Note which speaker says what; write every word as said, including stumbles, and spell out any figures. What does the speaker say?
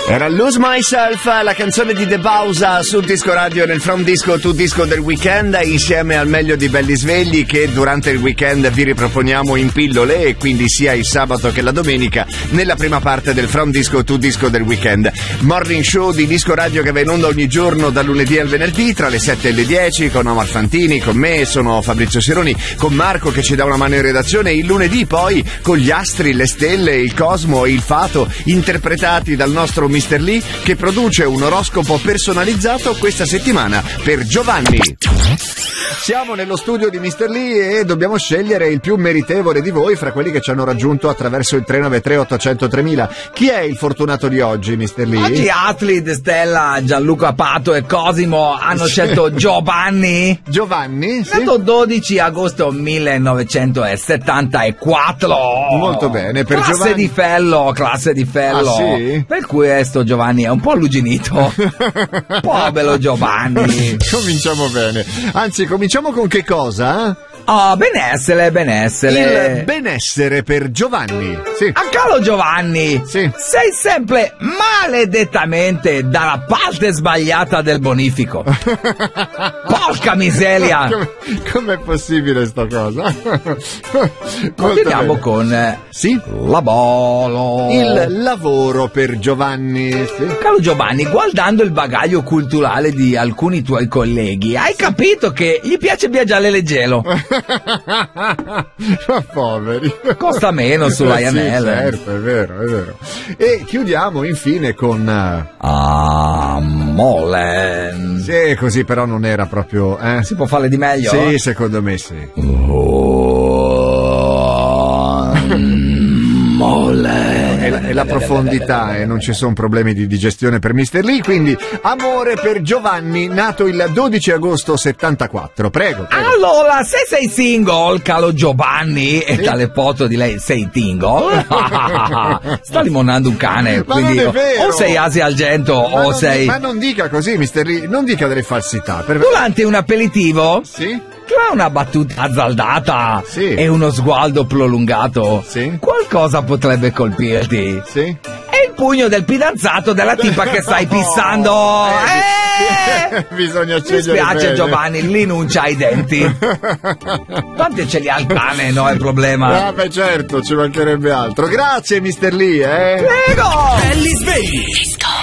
Speaker 1: Era Lose Myself, la canzone di De Bausa sul Disco Radio nel From Disco to Disco del weekend, insieme al meglio di Belli Svegli che durante il weekend vi riproponiamo in pillole, e quindi sia il sabato che la domenica nella prima parte del From Disco to Disco del weekend. Morning show di Disco Radio che va in onda ogni giorno dal lunedì al venerdì tra le sette e le dieci con Omar Fantini, con me, sono Fabrizio Sironi, con Marco che ci dà una mano in redazione. Il lunedì poi con gli astri, le stelle, il cosmo e il fato interpretati dal nostro mister Lee, che produce un oroscopo personalizzato questa settimana per Giovanni. Siamo nello studio di mister Lee e dobbiamo scegliere il più meritevole di voi fra quelli che ci hanno raggiunto attraverso il tre nove tre otto zero zero tremila. Chi è il fortunato di oggi, mister Lee?
Speaker 2: Oggi Atlit, Stella, Gianluca Pato e Cosimo hanno scelto Giovanni.
Speaker 1: Giovanni? Sì.
Speaker 2: Nato dodici agosto millenovecentosettantaquattro.
Speaker 1: Molto bene, per
Speaker 2: classe
Speaker 1: Giovanni.
Speaker 2: di fello, classe di fello.
Speaker 1: Ah, sì?
Speaker 2: Per cui questo Giovanni è un po' alluginito. Povero Giovanni.
Speaker 1: Cominciamo bene. Anzi, cominciamo con che cosa?
Speaker 2: Oh, benessere, benessere.
Speaker 1: Il benessere per Giovanni. Sì.
Speaker 2: A caro Giovanni,
Speaker 1: sì.
Speaker 2: Sei sempre maledettamente dalla parte sbagliata del bonifico. Porca miseria.
Speaker 1: Come, com'è possibile sta cosa?
Speaker 2: Continuiamo con eh,
Speaker 1: sì?
Speaker 2: lavoro.
Speaker 1: Il lavoro per Giovanni. Sì.
Speaker 2: Caro Giovanni, guardando il bagaglio culturale di alcuni tuoi colleghi, hai capito che gli piace viaggiare leggero.
Speaker 1: Ma poveri.
Speaker 2: Costa meno su Ryanair.
Speaker 1: Sì, certo, è vero, è vero. E chiudiamo infine con
Speaker 2: Amore.
Speaker 1: Sì, così però non era proprio eh?
Speaker 2: Si può fare di meglio?
Speaker 1: Sì, secondo me sì.
Speaker 2: Oh, mole.
Speaker 1: È la, è la profondità e non ci sono problemi di digestione per mister Lee, quindi amore per Giovanni, nato il dodici agosto settantaquattro. Prego, prego.
Speaker 2: Allora, se sei single, caro Giovanni, e dalle foto di lei sei tingle, sta limonando un cane,
Speaker 1: ma
Speaker 2: quindi
Speaker 1: non è vero.
Speaker 2: O sei Asia Argento
Speaker 1: ma
Speaker 2: o
Speaker 1: non,
Speaker 2: sei...
Speaker 1: Ma non dica così, mister Lee, non dica delle falsità. Per...
Speaker 2: Durante un aperitivo?
Speaker 1: Sì?
Speaker 2: Tra una battuta azzardata
Speaker 1: sì.
Speaker 2: e uno sguardo prolungato,
Speaker 1: sì.
Speaker 2: qualcosa potrebbe colpirti.
Speaker 1: Sì.
Speaker 2: È il pugno del fidanzato della tipa che stai pissando.
Speaker 1: Oh,
Speaker 2: eh,
Speaker 1: eh, bisogna scegliere.
Speaker 2: Mi spiace
Speaker 1: bene.
Speaker 2: Giovanni, lì non c'ha i denti. Tanti ce li ha il cane, no è il problema.
Speaker 1: Ah beh certo, ci mancherebbe altro. Grazie mister Lee, eh.
Speaker 2: Prego.
Speaker 3: Belli svegli.